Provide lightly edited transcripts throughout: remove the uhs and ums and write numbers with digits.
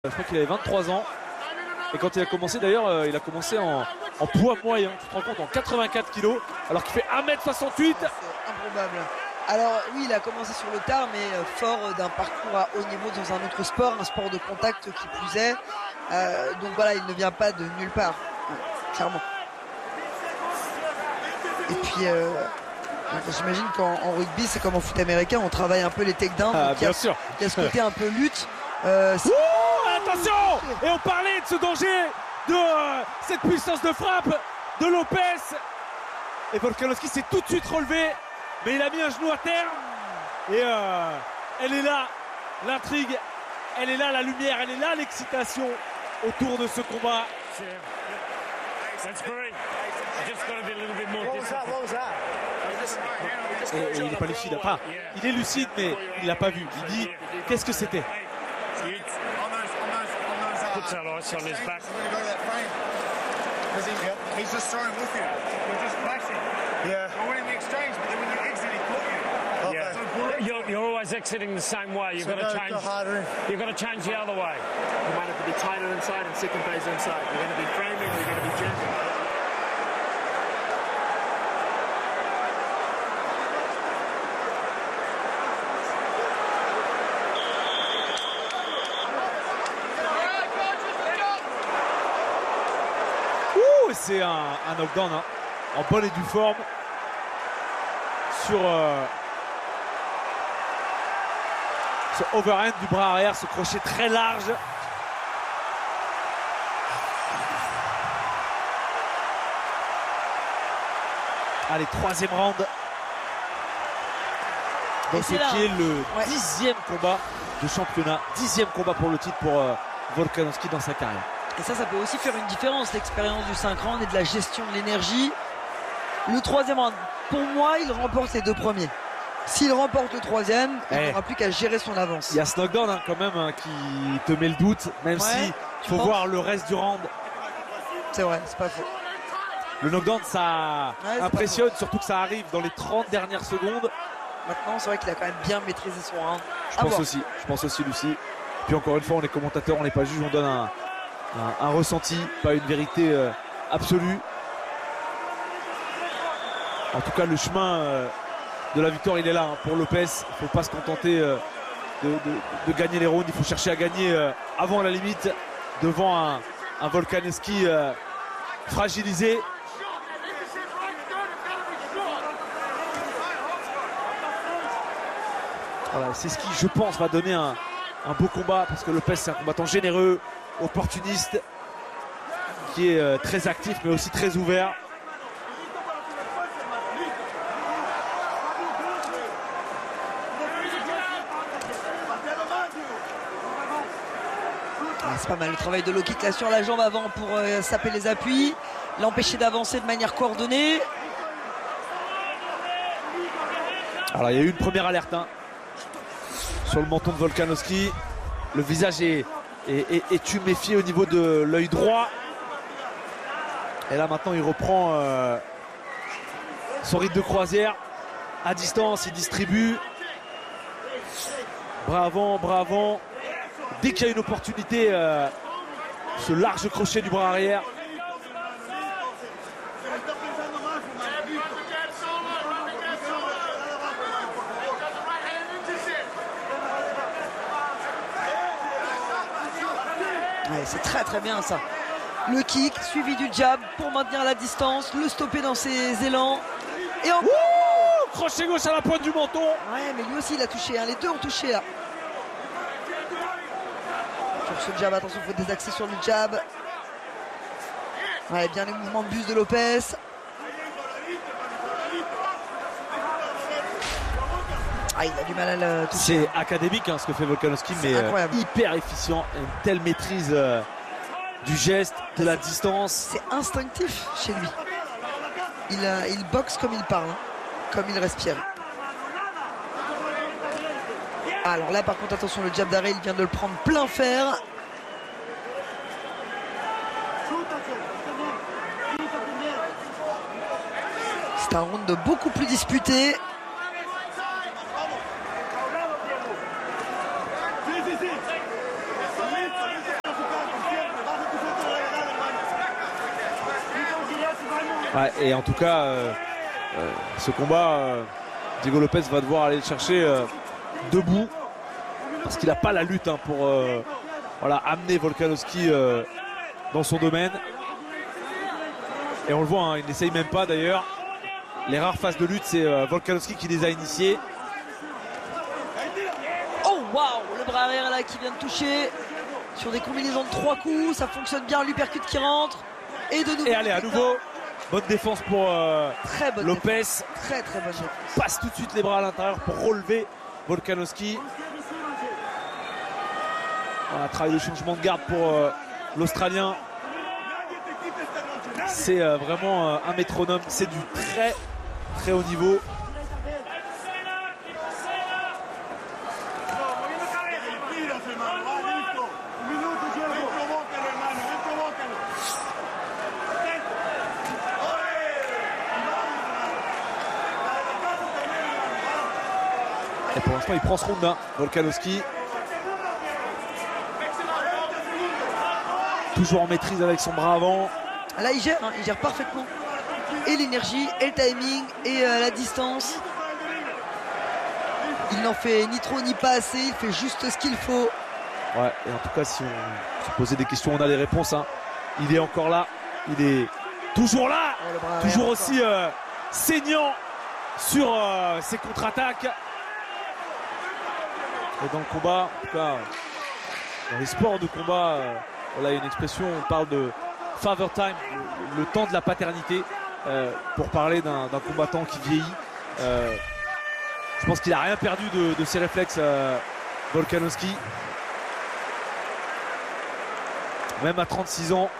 Je crois qu'il avait 23 ans. Et quand il a commencé d'ailleurs, il a commencé en poids moyen. Tu te rends compte, en 84 kg, alors qu'il fait 1m68. C'est improbable. Alors oui, il a commencé sur le tard, mais fort d'un parcours à haut niveau dans un autre sport, un sport de contact qui plus est. Donc voilà, il ne vient pas de nulle part, clairement. Et puis, j'imagine qu'en rugby, c'est comme en foot américain, on travaille un peu les takedowns. Bien sûr. Il y a ce côté un peu lutte. Attention! Et on parlait de ce danger, de cette puissance de frappe de Lopez. Et Volkanovski s'est tout de suite relevé, mais il a mis un genou à terre. Et elle est là, l'intrigue, elle est là, la lumière, elle est là, l'excitation autour de ce combat. Et il n'est pas lucide. Enfin, il est lucide, mais il l'a pas vu. Il dit, qu'est-ce que c'était? Puts that ice on his back. He's just throwing with you. You're just flashing. Yeah. You're winning the exchange, but then when you exit, he caught you. Yeah. You're always exiting the same way. You've got to change. You've got to change the other way. You might have to be tighter inside and second phase inside. You're going to be framing or you're going to be jamming. C'est un knockdown hein, en bonne et due forme sur ce overhand du bras arrière, ce crochet très large. Allez, troisième round dans ce qui est le 10e combat de championnat, 10e combat pour le titre pour Volkanovski dans sa carrière. Et ça peut aussi faire une différence, l'expérience du 5 rounds et de la gestion de l'énergie. Le troisième round, pour moi, il remporte les deux premiers. S'il remporte le troisième, il n'aura plus qu'à gérer son avance. Il y a ce knockdown hein, quand même hein, qui te met le doute, même si il faut voir le reste du round. C'est vrai, c'est pas faux. Le knockdown, ça impressionne, surtout que ça arrive dans les 30 dernières secondes. Maintenant, c'est vrai qu'il a quand même bien maîtrisé son round. Je pense aussi, Lucie. Puis encore une fois, on est commentateurs, on n'est pas juge, on donne un ressenti, pas une vérité absolue. En tout cas, le chemin de la victoire, il est là hein, pour Lopez. Il ne faut pas se contenter de gagner les rounds. Il faut chercher à gagner avant la limite, devant un Volkanovski fragilisé. Voilà, c'est ce qui, je pense, va donner un beau combat, parce que Lopez, c'est un combattant généreux, opportuniste, qui est très actif mais aussi très ouvert. C'est pas mal le travail de low kick là sur la jambe avant pour saper les appuis, l'empêcher d'avancer de manière coordonnée. Alors il y a eu une première alerte hein, sur le menton de Volkanovski. Le visage est tuméfié au niveau de l'œil droit. Et là maintenant il reprend son rythme de croisière. À distance, il distribue. Bras avant. Dès qu'il y a une opportunité, ce large crochet du bras arrière. Ouais, c'est très bien ça. Le kick suivi du jab pour maintenir la distance, le stopper dans ses élans. Et encore crochet gauche à la pointe du menton. Ouais, mais lui aussi il a touché, hein. Les deux ont touché là. Sur ce jab, attention, il faut désaxer sur le jab. Ouais, bien les mouvements de bus de Lopez. Ah, il a du mal à le toucher. C'est académique hein, ce que fait Volkanovski, mais hyper efficient. Une telle maîtrise du geste, de la distance. C'est instinctif chez lui. Il boxe comme il parle, hein, comme il respire. Alors là, par contre, attention, le jab d'arrêt, il vient de le prendre plein fer. C'est un round beaucoup plus disputé. Ouais, et en tout cas, ce combat, Diego Lopes va devoir aller le chercher debout, parce qu'il n'a pas la lutte pour voilà, amener Volkanovski dans son domaine. Et on le voit, il n'essaye même pas d'ailleurs. Les rares phases de lutte, c'est Volkanovski qui les a initiées. Oh waouh, le bras arrière là qui vient de toucher sur des combinaisons de 3 coups, ça fonctionne bien, l'uppercut qui rentre. Et de nouveau. Et allez, à nouveau, bonne défense pour très bonne Lopes. Défense. Très bonne défense. Passe tout de suite les bras à l'intérieur pour relever Volkanovski. Voilà, travail de changement de garde pour l'Australien. C'est vraiment un métronome, c'est du très haut niveau. Et pour l'instant, il prend ce round, Volkanovski. Toujours en maîtrise avec son bras avant. Là, il gère parfaitement. Et l'énergie, et le timing, et la distance. Il n'en fait ni trop ni pas assez, il fait juste ce qu'il faut. Ouais, et en tout cas, si on se posait des questions, on a les réponses. Il est encore là, il est toujours là, toujours aussi saignant sur ses contre-attaques. Et dans le combat, en tout cas, dans les sports de combat, voilà, il y a une expression, on parle de father time, le temps de la paternité, pour parler d'un combattant qui vieillit. Je pense qu'il n'a rien perdu de ses réflexes, Volkanovski. Même à 36 ans.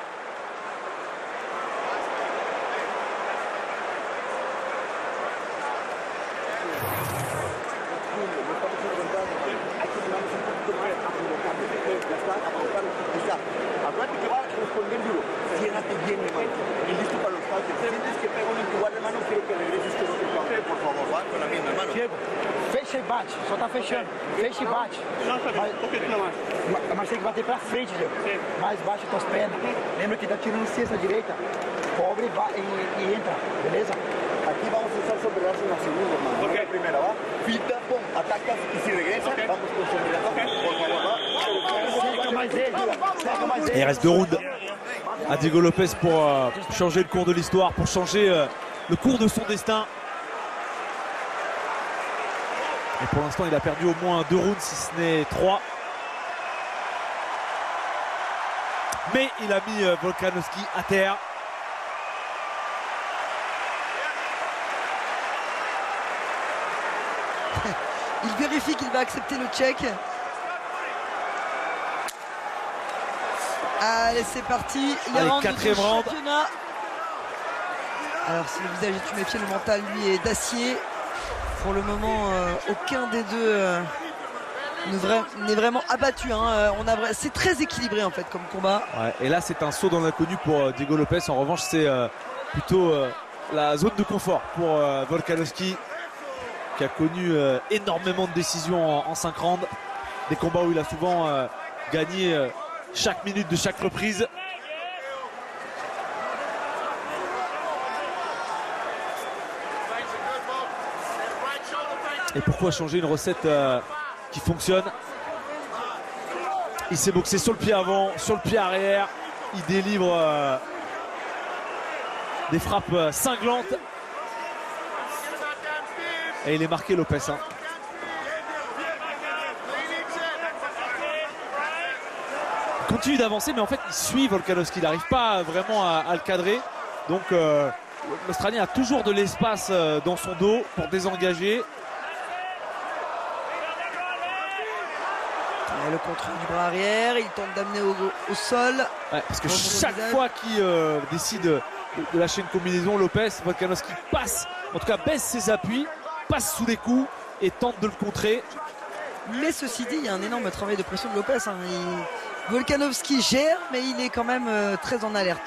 Fecha e bate, só tá fechando. Fecha e bate. Mas tem que bater pra frente, Diego. Mais baixo com as pernas. Lembra que tá tirando cesta direita. Cobre e entra, beleza? Aquí vamos a usar sombreras en la segunda, hermano. Ok. La primera, ¿va? Fita, pum, atacas y si regresa, vamos con sombreras. Por favor, ¿va? Seca mais ele, seca mais Et ele. il reste 2 rounds à Diego Lopes pour changer le cours de l'histoire, pour changer le cours de son destin. Et pour l'instant, il a perdu au moins 2 rounds, si ce n'est 3. Mais il a mis Volkanovski à terre. Il vérifie qu'il va accepter le check. Allez, c'est parti. Il y a Allez, round de 4e round. championnat. Alors, si le visage est tuméfié, le mental, lui, est d'acier. Pour le moment, aucun des deux n'est vraiment abattu. C'est très équilibré, en fait, comme combat. Ouais, et là, c'est un saut dans l'inconnu pour Diego Lopes. En revanche, c'est plutôt la zone de confort pour Volkanovski, qui a connu énormément de décisions en 5 rounds. Des combats où il a souvent gagné chaque minute de chaque reprise. Et pourquoi changer une recette qui fonctionne? Il s'est boxé sur le pied avant, sur le pied arrière. Il délivre des frappes cinglantes. Et il est marqué, Lopes. Il continue d'avancer, mais en fait, il suit Volkanovski. Il n'arrive pas vraiment à le cadrer. Donc, l'Australien a toujours de l'espace dans son dos pour désengager. Le contrôle du bras arrière, il tente d'amener au sol. Ouais, parce que chaque fois qu'il décide de lâcher une combinaison, Volkanovski passe, en tout cas baisse ses appuis, passe sous les coups et tente de le contrer. Mais ceci dit, il y a un énorme travail de pression de Lopes. Volkanovski gère, mais il est quand même très en alerte.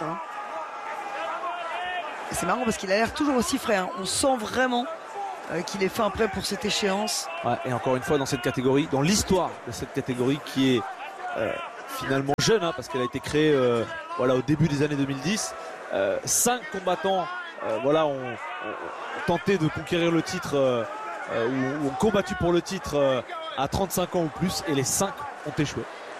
Et c'est marrant parce qu'il a l'air toujours aussi frais. On sent vraiment qu'il est fin prêt pour cette échéance. Ouais, et encore une fois dans cette catégorie, dans l'histoire de cette catégorie qui est finalement jeune, hein, parce qu'elle a été créée voilà, au début des années 2010. 5 combattants voilà, ont tenté de conquérir le titre ou ont combattu pour le titre à 35 ans ou plus, et les 5 ont échoué.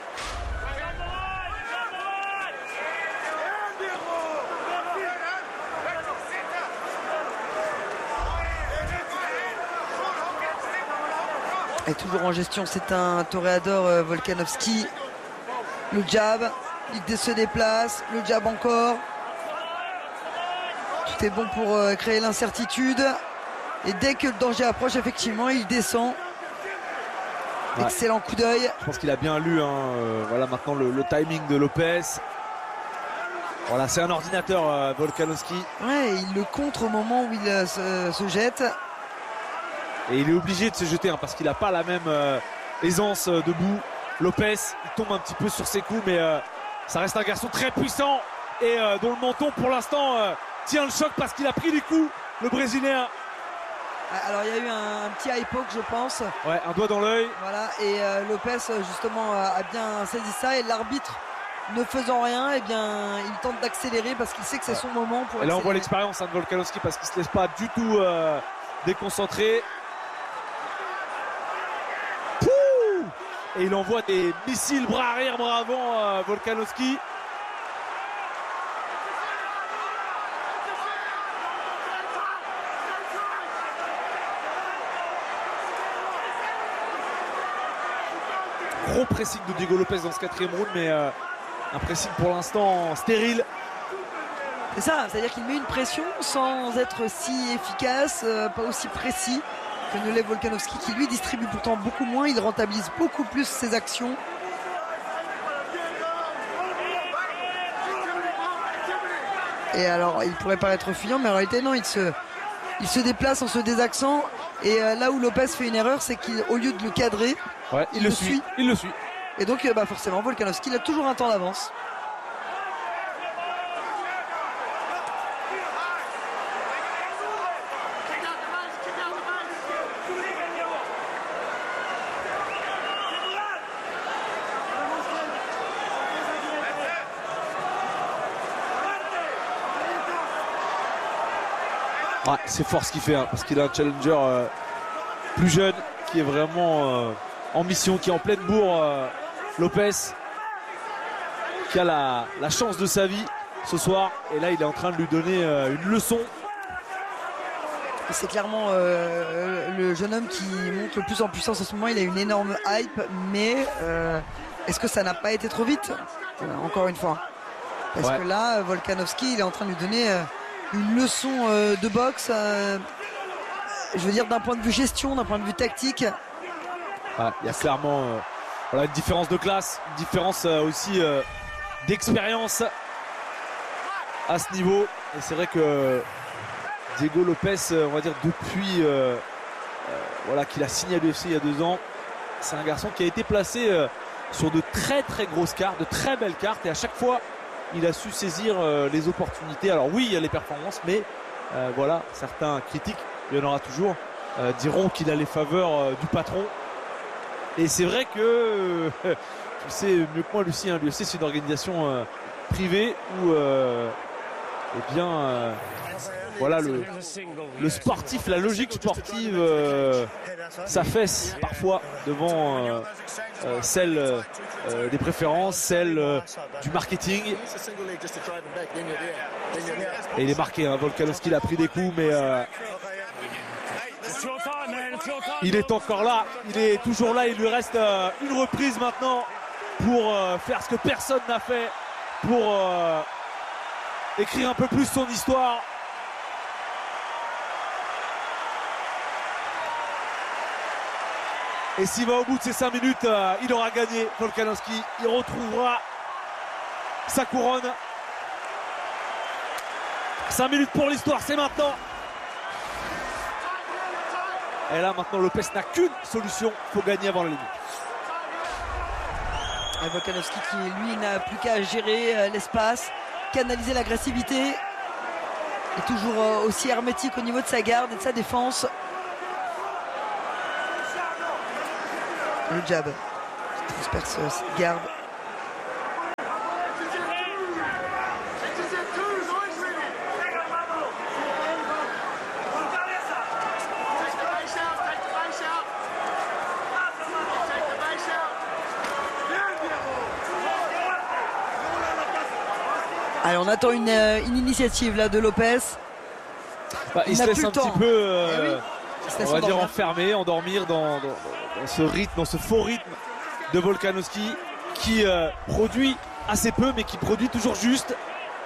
Et toujours en gestion, c'est un toréador Volkanovski. Le jab, il se déplace, le jab encore. Tout est bon pour créer l'incertitude. Et dès que le danger approche, effectivement, il descend. Ouais. Excellent coup d'œil. Je pense qu'il a bien lu, hein, voilà maintenant le timing de Lopez. Voilà, c'est un ordinateur, Volkanovski. Ouais, il le contre au moment où il se jette. Et il est obligé de se jeter, hein, parce qu'il n'a pas la même aisance debout. Lopez, il tombe un petit peu sur ses coups, mais ça reste un garçon très puissant et dont le menton pour l'instant tient le choc parce qu'il a pris des coups, le Brésilien. Alors il y a eu un petit eye poke, je pense. Ouais, un doigt dans l'œil. Voilà, et Lopez justement a bien saisi ça, et l'arbitre ne faisant rien, eh bien il tente d'accélérer parce qu'il sait que c'est son moment pour accélérer. Et là on voit l'expérience, hein, de Volkanovski, parce qu'il ne se laisse pas du tout déconcentrer. Et il envoie des missiles bras arrière, bras avant, Volkanovski. Gros pressing de Diego Lopez dans ce 4e round, mais un pressing pour l'instant stérile. C'est ça, c'est-à-dire qu'il met une pression sans être si efficace, pas aussi précis que ne l'est Volkanovski, qui lui distribue pourtant beaucoup moins, il rentabilise beaucoup plus ses actions. Et alors il pourrait paraître fuyant, mais en réalité non, il se déplace en se désaxant, et là où Lopez fait une erreur, c'est qu'au lieu de le cadrer, ouais, il le suit. Il le suit. Et donc forcément Volkanovski il a toujours un temps d'avance. Ouais, c'est fort ce qu'il fait, hein, parce qu'il a un challenger plus jeune qui est vraiment en mission, qui est en pleine bourre. Lopez, qui a la chance de sa vie ce soir, et là il est en train de lui donner une leçon. C'est clairement le jeune homme qui monte le plus en puissance en ce moment. Il a une énorme hype, mais est-ce que ça n'a pas été trop vite, encore une fois, parce que là Volkanovski il est en train de lui donner une leçon de boxe, je veux dire d'un point de vue gestion, d'un point de vue tactique. Il y a clairement voilà, une différence de classe, une différence aussi d'expérience à ce niveau. Et c'est vrai que Diego Lopez, on va dire depuis voilà, qu'il a signé à l'UFC il y a 2 ans, c'est un garçon qui a été placé sur de très très grosses cartes, de très belles cartes, et à chaque fois il a su saisir les opportunités. Alors oui, il y a les performances, mais voilà, certains critiques, il y en aura toujours, diront qu'il a les faveurs du patron. Et c'est vrai que tu le sais mieux que moi, Lucie, hein, l'UFC c'est une organisation privée où eh bien voilà, le sportif, la logique sportive s'affaisse parfois devant celle des préférences, celle du marketing. Et il est marqué, hein, Volkanovski il a pris des coups, mais il est encore là, il est toujours là. Il lui reste une reprise maintenant pour faire ce que personne n'a fait, pour écrire un peu plus son histoire. Et s'il va au bout de ces 5 minutes, il aura gagné. Volkanovski, il retrouvera sa couronne. 5 minutes pour l'histoire, c'est maintenant. Et là maintenant Lopez n'a qu'une solution, il faut gagner avant la limite. Et Volkanovski qui lui n'a plus qu'à gérer l'espace, canaliser l'agressivité, et toujours aussi hermétique au niveau de sa garde et de sa défense. Le jab qui transperce cette garde. Allez, on attend une initiative là de Lopez. Il se laisse un petit peu on va dire enfermer, endormir dans ce rythme, dans ce faux rythme de Volkanovski qui produit assez peu mais qui produit toujours juste.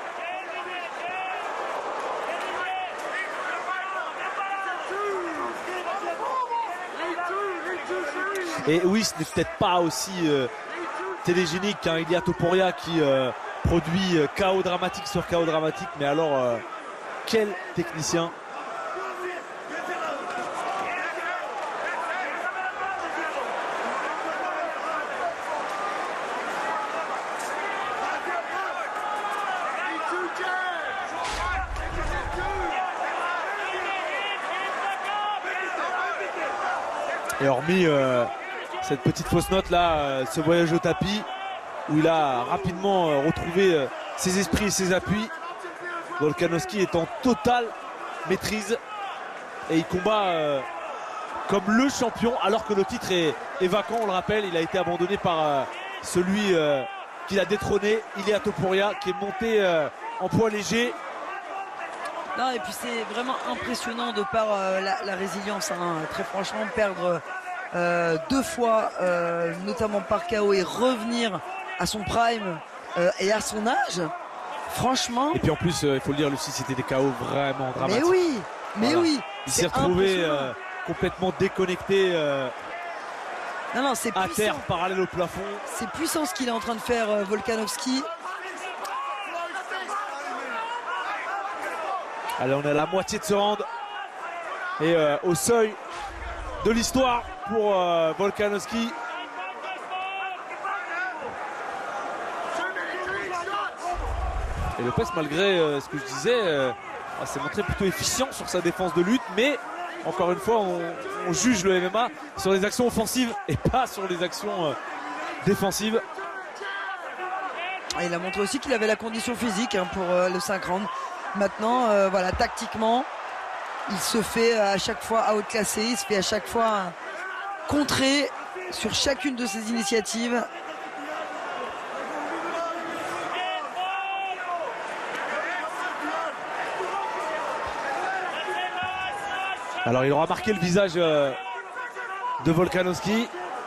Et oui, ce n'est peut-être pas aussi télégénique qu'un Ilia Topuria qui produit chaos dramatique sur chaos dramatique, mais alors quel technicien. Et hormis cette petite fausse note là, ce voyage au tapis où il a rapidement retrouvé ses esprits et ses appuis, Volkanovski est en totale maîtrise et il combat comme le champion alors que le titre est vacant. On le rappelle, il a été abandonné par celui qu'il a détrôné, Ilia Topuria, qui est monté en poids léger. Non, et puis c'est vraiment impressionnant de par la résilience, hein. Très franchement, perdre 2 fois, notamment par KO, et revenir à son prime et à son âge, franchement. Et puis en plus, il faut le dire, Lucie, c'était des KO vraiment dramatiques. Mais oui. Il s'est retrouvé complètement déconnecté non, c'est à puissant. terre, parallèle au plafond. C'est puissant ce qu'il est en train de faire, Volkanovski. Allez, on est à la moitié de ce round et au seuil de l'histoire pour Volkanovski. Et Lopez, malgré ce que je disais, s'est montré plutôt efficient sur sa défense de lutte, mais encore une fois, on juge le MMA sur les actions offensives et pas sur les actions défensives. Il a montré aussi qu'il avait la condition physique, hein, pour le 5 rounds. Maintenant, voilà, tactiquement, il se fait à chaque fois outclasser, il se fait à chaque fois contrer sur chacune de ses initiatives. Alors il aura marqué le visage de Volkanovski.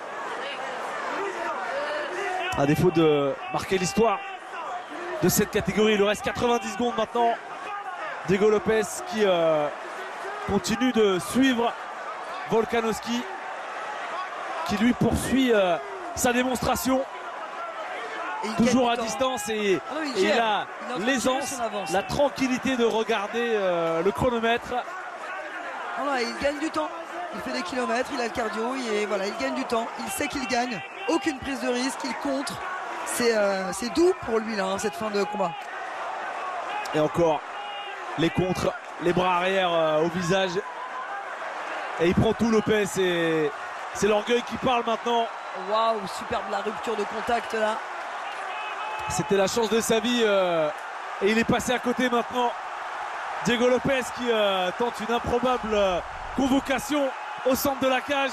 À défaut de marquer l'histoire de cette catégorie, il lui reste 90 secondes maintenant. Diego Lopez qui continue de suivre Volkanovski, qui lui poursuit sa démonstration. Toujours à distance et il a l'aisance, la tranquillité de regarder le chronomètre. Voilà, il gagne du temps, il fait des kilomètres, il a le cardio, il gagne du temps, il sait qu'il gagne, aucune prise de risque, il contre. C'est doux pour lui là, hein, cette fin de combat. Et encore les contres, les bras arrière au visage. Et il prend tout, Lopez, et c'est l'orgueil qui parle maintenant. Waouh, superbe la rupture de contact là. C'était la chance de sa vie et il est passé à côté maintenant. Diego Lopez qui tente une improbable convocation au centre de la cage,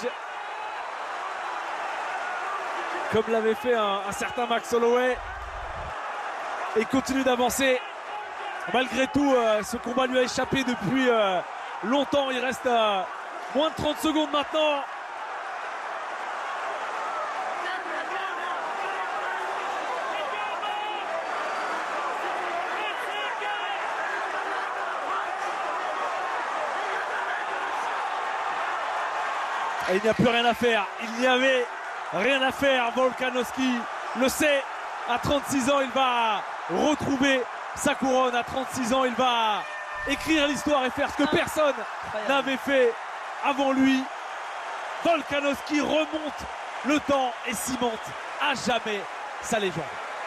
comme l'avait fait un certain Max Holloway, et continue d'avancer. Malgré tout, ce combat lui a échappé depuis longtemps. Il reste moins de 30 secondes maintenant. Et il n'y a plus rien à faire. Il n'y avait rien à faire. Volkanovski le sait. À 36 ans, il va retrouver sa couronne. À 36 ans, il va écrire l'histoire et faire ce que personne n'avait fait avant lui. Volkanovski remonte le temps et cimente à jamais sa légende.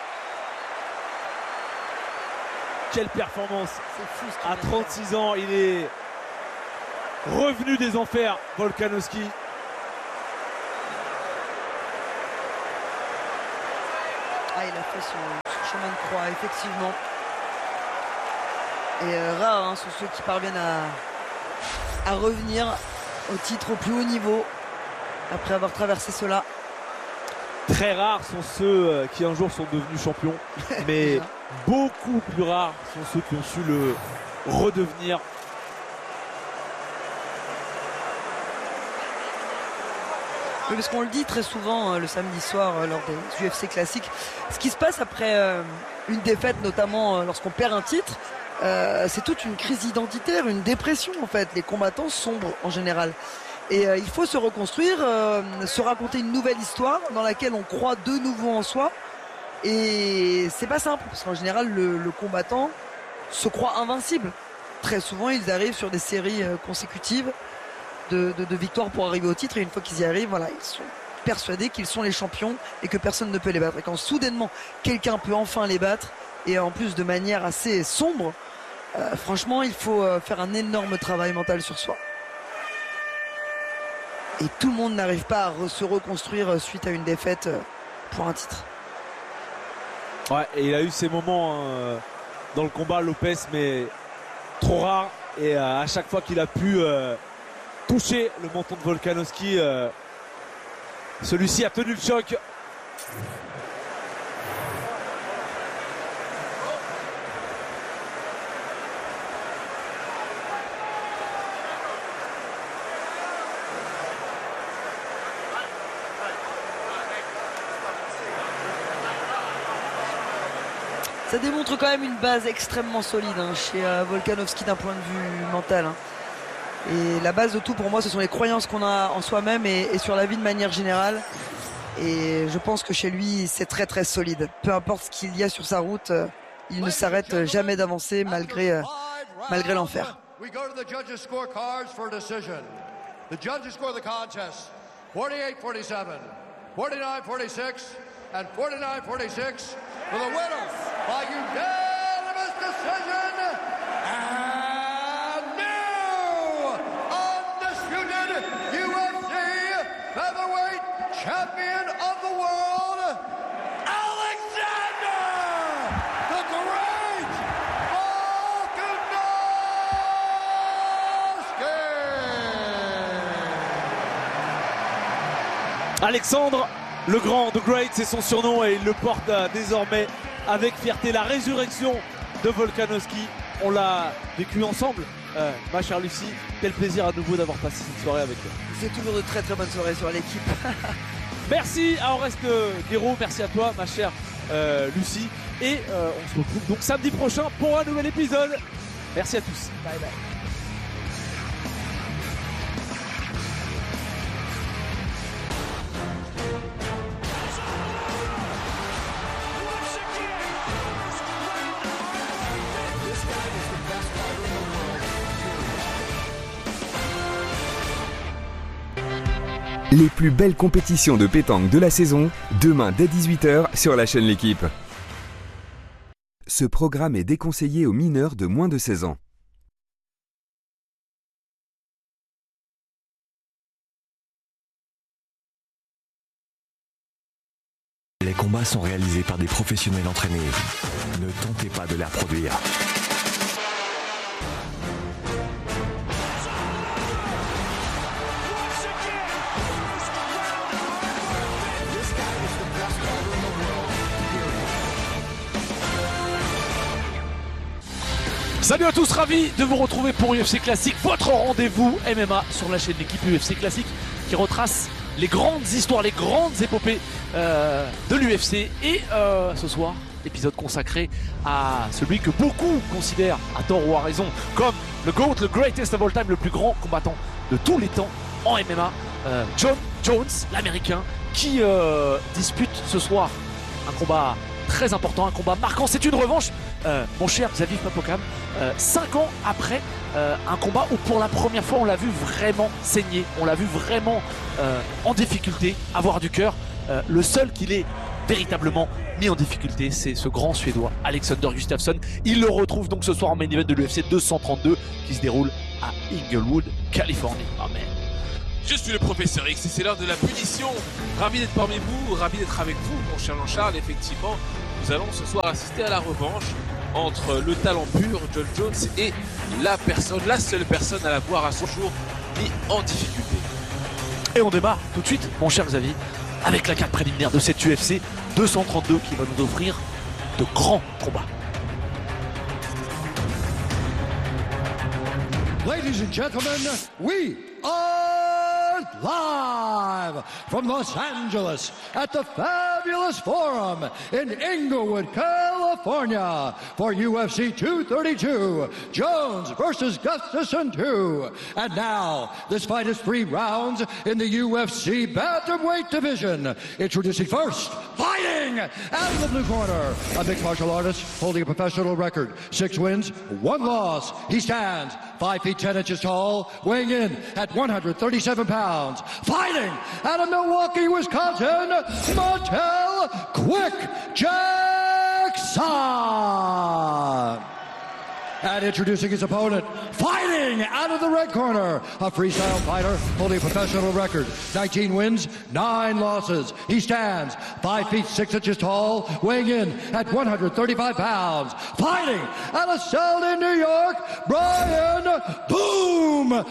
Quelle performance. C'est fou ce À 36 ans, il est revenu des enfers, Volkanovski. Ah, il a fait son chemin de croix, effectivement. Et rares, hein, sont ceux qui parviennent à revenir au titre au plus haut niveau après avoir traversé cela. Très rares sont ceux qui un jour sont devenus champions, mais beaucoup plus rares sont ceux qui ont su le redevenir. Oui, parce qu'on le dit très souvent le samedi soir lors des UFC classiques, ce qui se passe après une défaite, notamment lorsqu'on perd un titre, c'est toute une crise identitaire, une dépression en fait. Les combattants sombrent en général. Et il faut se reconstruire, se raconter une nouvelle histoire dans laquelle on croit de nouveau en soi. Et c'est pas simple, parce qu'en général, le combattant se croit invincible. Très souvent, ils arrivent sur des séries consécutives de victoires pour arriver au titre. Et une fois qu'ils y arrivent, voilà, ils sont persuadés qu'ils sont les champions et que personne ne peut les battre. Et quand soudainement, quelqu'un peut enfin les battre, et en plus de manière assez sombre, franchement, il faut faire un énorme travail mental sur soi. Et tout le monde n'arrive pas à se reconstruire suite à une défaite pour un titre. Ouais, et il a eu ces moments dans le combat, Lopez, mais trop rares. Et à chaque fois qu'il a pu toucher le menton de Volkanovski, celui-ci a tenu le choc. Ça démontre quand même une base extrêmement solide chez Volkanovski d'un point de vue mental. Et la base de tout pour moi, ce sont les croyances qu'on a en soi-même et sur la vie de manière générale. Et je pense que chez lui, c'est très très solide. Peu importe ce qu'il y a sur sa route, il ne s'arrête jamais d'avancer malgré l'enfer. We go to the judges' scorecards for decision. The judges score the contest 48-47, 49-46, and 49-46 for the winner by unanimous decision and new undisputed UFC featherweight champion of the world, Alexander the Great Volkanovski. Alexandre le Grand, The Great, c'est son surnom et il le porte désormais avec fierté. La résurrection de Volkanovski, on l'a vécu ensemble, ma chère Lucie. Quel plaisir à nouveau d'avoir passé cette soirée avec toi. C'est toujours de très très bonnes soirées sur l'équipe. Merci à Oreste Guéraud, merci à toi ma chère Lucie. Et on se retrouve donc samedi prochain pour un nouvel épisode. Merci à tous. Bye bye. Les plus belles compétitions de pétanque de la saison, demain dès 18h sur la chaîne L'Équipe. Ce programme est déconseillé aux mineurs de moins de 16 ans. Les combats sont réalisés par des professionnels entraînés. Ne tentez pas de les reproduire. Salut à tous, ravi de vous retrouver pour UFC Classique, votre rendez-vous MMA sur la chaîne L'Équipe. UFC Classique qui retrace les grandes histoires, les grandes épopées de l'UFC. Et ce soir, épisode consacré à celui que beaucoup considèrent, à tort ou à raison, comme le GOAT, le greatest of all time, le plus grand combattant de tous les temps en MMA, Jon Jones, l'américain, qui dispute ce soir un combat très important, un combat marquant. C'est une revanche, mon cher Xavier Papokam, 5 ans après un combat où pour la première fois on l'a vu vraiment saigner, on l'a vu vraiment en difficulté, avoir du cœur. Le seul qui l'ait véritablement mis en difficulté, c'est ce grand Suédois Alexander Gustafsson. Il le retrouve donc ce soir en main event de l'UFC 232 qui se déroule à Inglewood, Californie. Amen. Je suis le professeur X et c'est l'heure de la punition. Ravi d'être parmi vous, ravi d'être avec vous, mon cher Jean-Charles. Effectivement, nous allons ce soir assister à la revanche entre le talent pur, Jon Jones, et la seule personne à l'avoir à son jour mis en difficulté. Et on démarre tout de suite, mon cher Xavier, avec la carte préliminaire de cette UFC 232 qui va nous offrir de grands combats. Ladies and gentlemen, we are live from Los Angeles at the Fabulous Forum in Inglewood, California for UFC 232, Jones versus Gustafsson 2. And now, this fight is 3 rounds in the UFC Bantamweight division. Introducing first, fighting out of the blue corner, a mixed martial artist holding a professional record, 6 wins, 1 loss. He stands 5 feet 10 inches tall, weighing in at 137 pounds. Fighting out of Milwaukee, Wisconsin, Montel Quick Jackson. And introducing his opponent, fighting out of the red corner, a freestyle fighter holding a professional record, 19 wins, 9 losses. He stands 5 feet 6 inches tall, weighing in at 135 pounds. Fighting out of Selden, New York, Brian Boom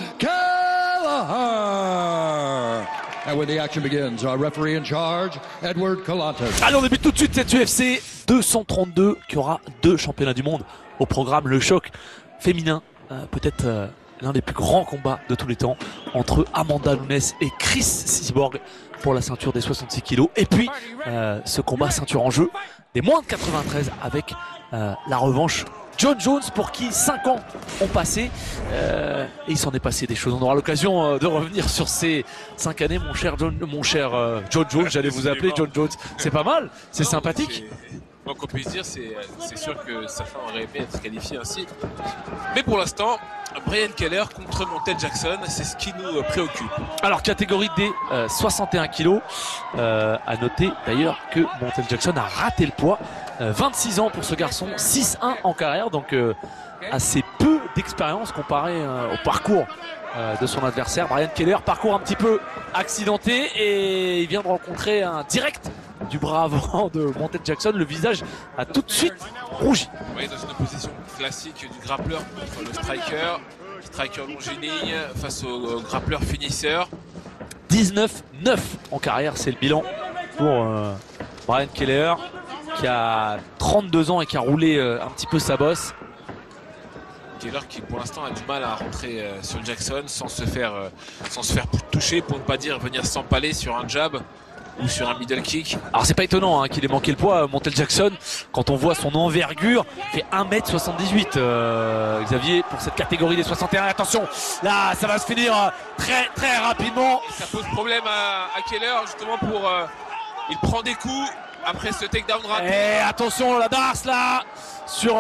Kelleher. And when the action begins, our referee in charge, Edward Calantes. Allez, on débute tout de suite cette UFC 232 qui aura 2 championnats du monde au programme. Le choc féminin, peut-être l'un des plus grands combats de tous les temps entre Amanda Nunes et Chris Cyborg pour la ceinture des 66 kilos. Et puis ce combat ceinture en jeu des moins de 93 avec la revanche John Jones, pour qui 5 ans ont passé et il s'en est passé des choses. On aura l'occasion de revenir sur ces 5 années, mon cher John Jones, j'allais vous appeler John Jones. C'est pas mal, c'est sympathique. Donc on puisse dire, c'est sûr que Safa aurait aimé être qualifié ainsi. Mais pour l'instant, Brian Kelleher contre Montel Jackson, c'est ce qui nous préoccupe. Alors catégorie des 61 kilos, à noter d'ailleurs que Montel Jackson a raté le poids. 26 ans pour ce garçon, 6-1 en carrière, donc assez peu d'expérience comparé au parcours de son adversaire. Brian Kelleher, parcours un petit peu accidenté, et il vient de rencontrer un direct du bras avant de Montel Jackson. Le visage a tout de suite rougi. Oui, dans une opposition classique du grappleur contre le striker. Striker longiligne face au grappleur finisseur. 19-9 en carrière, c'est le bilan pour Brian Kelleher, qui a 32 ans et qui a roulé un petit peu sa bosse. Kelleher qui pour l'instant a du mal à rentrer sur Jackson sans se faire toucher, pour ne pas dire venir s'empaler sur un jab ou sur un middle kick. Alors c'est pas étonnant qu'il ait manqué le poids. Montel Jackson, quand on voit son envergure, fait 1m78 Xavier pour cette catégorie des 61. Attention, là ça va se finir très très rapidement. Et ça pose problème à Kelleher justement pour il prend des coups après ce takedown raté. Et attention la darse là sur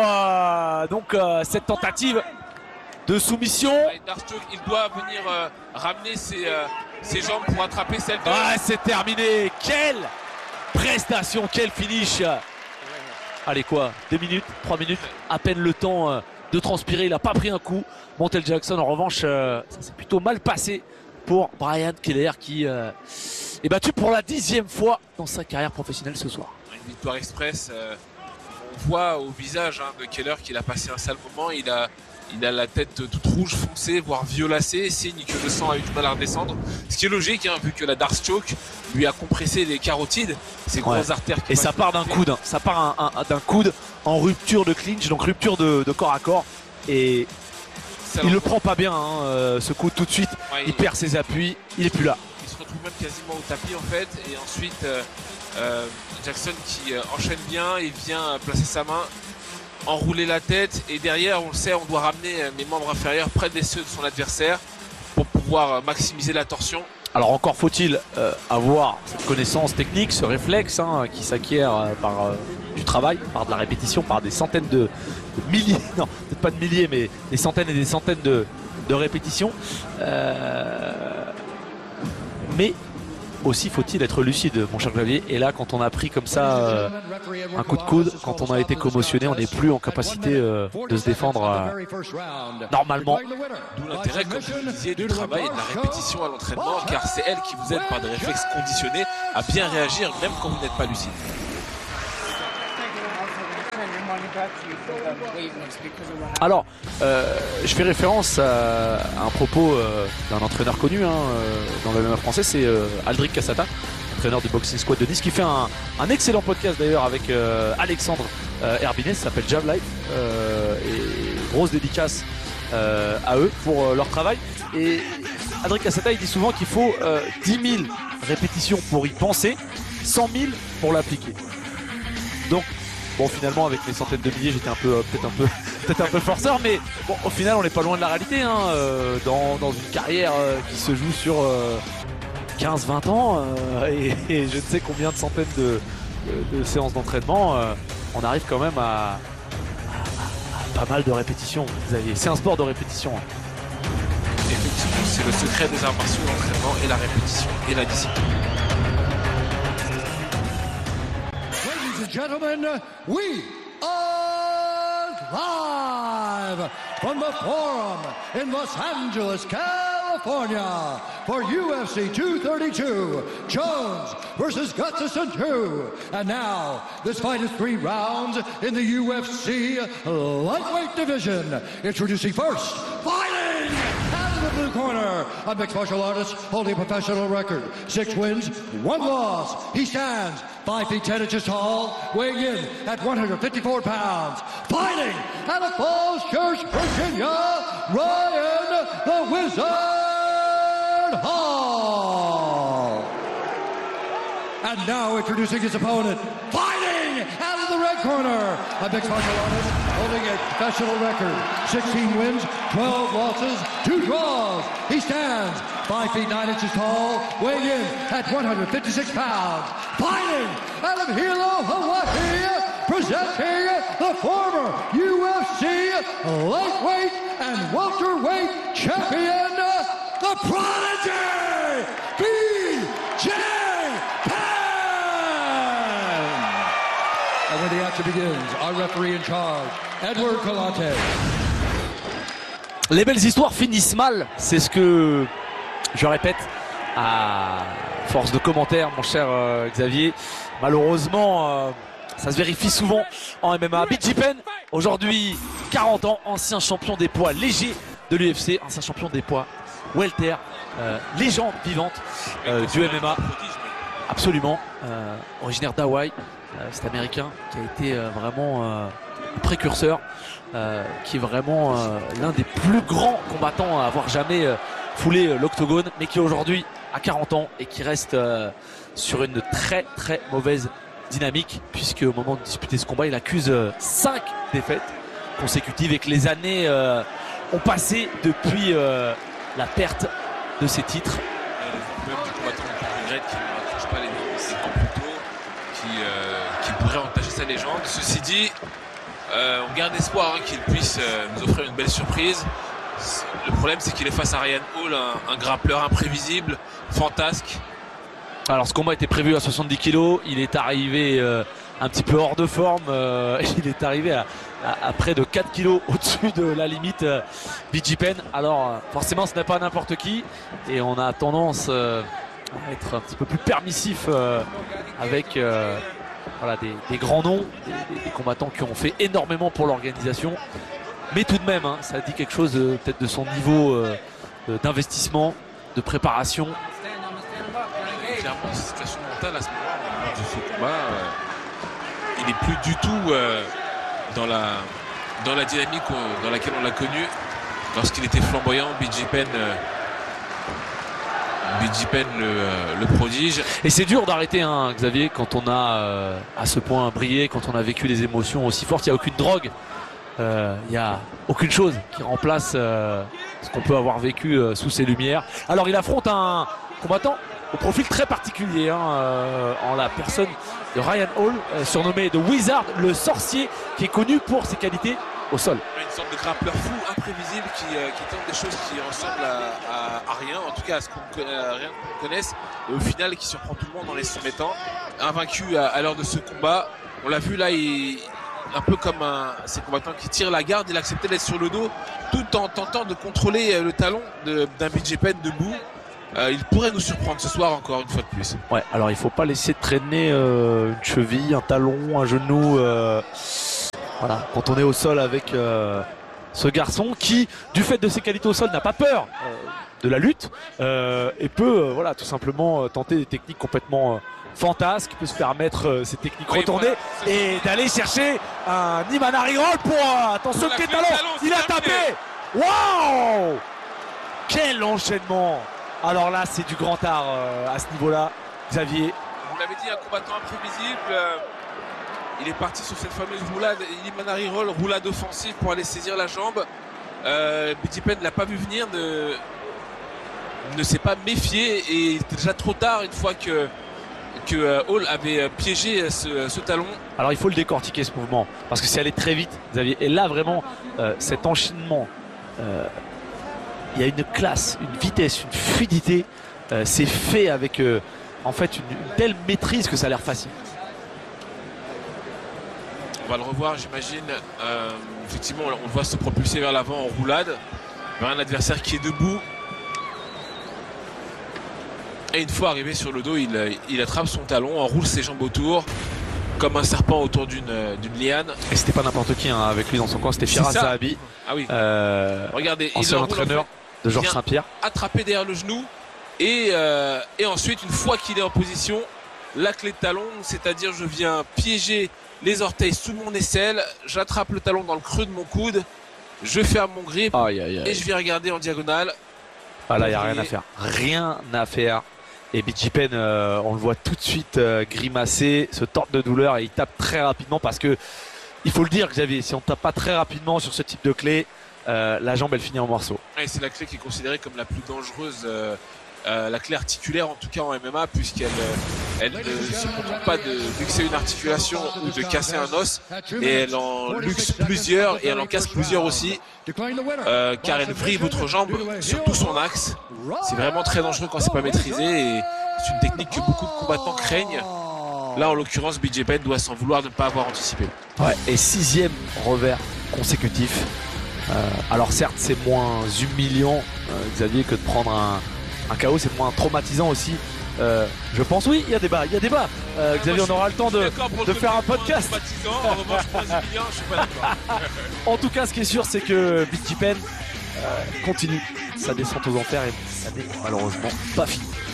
cette tentative de soumission. Il doit venir ramener ses jambes pour attraper celle de... Ah, c'est terminé. Quelle prestation, quel finish. Allez quoi, 2 minutes, 3 minutes, à peine le temps de transpirer. Il n'a pas pris un coup. Montel Jackson en revanche, ça s'est plutôt mal passé pour Brian Kelleher qui est battu pour la 10e fois dans sa carrière professionnelle ce soir. Une victoire express. On voit au visage de Kelleher qu'il a passé un sale moment. Il a la tête toute rouge foncée, voire violacée, signe que le sang a eu du mal à redescendre. Ce qui est logique, vu que la Darce Choke lui a compressé les carotides, ces grosses artères. Et ça part d'un coude, ça part d'un coude en rupture de clinch, donc rupture de corps à corps. Et il le prend pas bien, ce coude tout de suite. Ouais, il perd ses appuis, il est plus là. Il se retrouve même quasiment au tapis en fait. Et ensuite, Jackson qui enchaîne bien, il vient placer sa main, enrouler la tête, et derrière on le sait, on doit ramener les membres inférieurs près des ceux de son adversaire pour pouvoir maximiser la torsion. Alors encore faut-il avoir cette connaissance technique, ce réflexe qui s'acquiert par du travail, par de la répétition, par des centaines de milliers, non peut-être pas de milliers, mais des centaines et des centaines de répétitions. Mais aussi faut-il être lucide, mon cher Xavier. Et là, quand on a pris comme ça un coup de coude, quand on a été commotionné, on n'est plus en capacité de se défendre normalement. D'où l'intérêt, comme vous le disiez, du travail et de la répétition à l'entraînement, car c'est elle qui vous aide par des réflexes conditionnés à bien réagir même quand vous n'êtes pas lucide. Alors, je fais référence à un propos d'un entraîneur connu dans le MMA français, c'est Aldric Cassata, l'entraîneur du Boxing Squad de Nice, qui fait un excellent podcast d'ailleurs avec Alexandre Herbinet, ça s'appelle Jam Life, et grosse dédicace à eux pour leur travail. Et Adrien Cassata, il dit souvent qu'il faut 10 000 répétitions pour y penser, 100 000 pour l'appliquer. Donc bon, finalement avec les centaines de milliers, j'étais peut-être un peu forceur, mais bon, au final on n'est pas loin de la réalité, hein, dans une carrière qui se joue sur 15-20 ans et je ne sais combien de centaines de séances d'entraînement, on arrive quand même à pas mal de répétitions, Xavier. C'est un sport de répétition. Effectivement, c'est le secret des arts martiaux, l'entraînement et la répétition et la discipline. Ladies and gentlemen, we are live from the Forum in Los Angeles, California for UFC 232, Jones versus Gustafsson 2. And now, this fight is 3 rounds in the UFC lightweight division. Introducing first, fighting out of the blue corner, a mixed martial artist holding a professional record. 6 wins, 1 loss. He stands 5 feet 10 inches tall, weighing in at 154 pounds. Fighting out of Falls Church, Virginia, Ryan the Wizard Hall. And now introducing his opponent, fighting out of the red corner, a mixed martial artist holding a professional record. 16 wins, 12 losses, 2 draws. He stands 5 feet 9 inches tall, weighing in at 156 pounds. Fighting out of Hilo, Hawaii, presenting the former UFC lightweight and welterweight champion, the Prodigy, BJ Penn. And when the action begins, our referee in charge, Edward Colante. Les belles histoires finissent mal, c'est ce que je répète à force de commentaires, mon cher Xavier. Malheureusement, ça se vérifie souvent en MMA. BJ Penn, aujourd'hui 40 ans, ancien champion des poids légers de l'UFC, ancien champion des poids welter, légende vivante du MMA. Absolument, originaire d'Hawaï, c'est américain qui a été vraiment précurseur, qui est vraiment l'un des plus grands combattants à avoir jamais foulé l'octogone, mais qui aujourd'hui a 40 ans et qui reste sur une très très mauvaise dynamique, puisque au moment de disputer ce combat, il accuse 5 défaites consécutives et que les années ont passé depuis la perte de ses titres. Le problème du combattant qui regrette, qui ne raccroche pas les 5 ans plus tôt, qui pourrait entacher sa légende. Ceci dit, on garde espoir qu'il puisse nous offrir une belle surprise. Le problème, c'est qu'il est face à Ryan Hall, un grappleur imprévisible, fantasque. Alors ce combat était prévu à 70 kg, il est arrivé un petit peu hors de forme, il est arrivé à près de 4 kg au-dessus de la limite BJ Penn. Alors forcément ce n'est pas n'importe qui et on a tendance à être un petit peu plus permissif avec voilà, des grands noms, des combattants qui ont fait énormément pour l'organisation. Mais tout de même, hein, ça dit quelque chose peut-être de son niveau d'investissement, de préparation. Clairement, sa situation mentale à ce moment de ce combat, il n'est plus du tout dans la dynamique dans laquelle on l'a connu lorsqu'il était flamboyant. BJ Penn le prodige. Et c'est dur d'arrêter, hein, Xavier, quand on a à ce point brillé, quand on a vécu des émotions aussi fortes. Il n'y a aucune drogue, il n'y a aucune chose qui remplace ce qu'on peut avoir vécu sous ces lumières. Alors il affronte un combattant au profil très particulier, hein, en la personne de Ryan Hall, surnommé The Wizard, le sorcier, qui est connu pour ses qualités au sol. Une sorte de grappleur fou, imprévisible, qui tente des choses qui ressemblent à rien, en tout cas à ce rien qu'on connaisse, et au final qui surprend tout le monde en les soumettant. Invaincu à l'heure de ce combat, on l'a vu là, un peu comme ces combattants qui tirent la garde, il acceptait d'être sur le dos tout en tentant de contrôler le talon d'un BJ Penn debout. Il pourrait nous surprendre ce soir encore une fois de plus. Ouais, alors il faut pas laisser traîner une cheville, un talon, un genou. Voilà, quand on est au sol avec Ce garçon qui, du fait de ses qualités au sol, n'a pas peur de la lutte et peut voilà, tout simplement tenter des techniques complètement fantasques, peut se permettre ces techniques retournées et d'aller chercher un Imanari Roll pour attention le pied de talon, il a tapé. Waouh, quel enchaînement. Alors là c'est du grand art à ce niveau-là, Xavier. Vous l'avez dit, un combattant imprévisible. Il est parti sur cette fameuse roulade, Imanari Roll, roulade offensive pour aller saisir la jambe. BJ Penn ne l'a pas vu venir, ne s'est pas méfié et il était déjà trop tard une fois que Hall avait piégé ce talon. Alors il faut le décortiquer ce mouvement parce que c'est allé très vite, Xavier. Et là vraiment cet enchaînement, il y a une classe, une vitesse, une fluidité. C'est fait avec en fait une telle maîtrise que ça a l'air facile. On va le revoir, j'imagine. Effectivement, on le voit se propulser vers l'avant en roulade vers un adversaire qui est debout. Et une fois arrivé sur le dos, il attrape son talon, enroule ses jambes autour, comme un serpent autour d'une liane. Et c'était pas n'importe qui hein, avec lui dans son coin, c'était Firas Zahabi. Ah oui. Regardez, ancien entraîneur de Georges Saint-Pierre. Attrapé derrière le genou. Et ensuite, une fois qu'il est en position, la clé de talon, c'est-à-dire je viens piéger les orteils sous mon aisselle, j'attrape le talon dans le creux de mon coude, je ferme mon grip et je viens regarder en diagonale. Ah là, il n'y a rien à faire. Rien à faire. Et BJ Penn, on le voit tout de suite grimacer, se tordre de douleur et il tape très rapidement parce que, il faut le dire Xavier, si on ne tape pas très rapidement sur ce type de clé, la jambe elle finit en morceaux. Et c'est la clé qui est considérée comme la plus dangereuse. La clé articulaire en tout cas en MMA puisqu'elle ne se contente pas de luxer une articulation ou de casser un os et elle en luxe plusieurs et elle en casse plusieurs aussi car elle vrille votre jambe sur tout son axe. C'est vraiment très dangereux quand c'est pas maîtrisé et c'est une technique que beaucoup de combattants craignent. Là en l'occurrence BJ Penn doit s'en vouloir de ne pas avoir anticipé. Ouais, et 6e revers consécutif. Alors certes c'est moins humiliant Xavier que de prendre un KO, c'est moins traumatisant aussi. Je pense oui, il y a débat. Xavier, on aura le temps de faire un podcast. En revanche, je suis pas d'accord. En tout cas, ce qui est sûr, c'est que BJ Penn continue sa descente aux enfers et ça n'est malheureusement pas fini.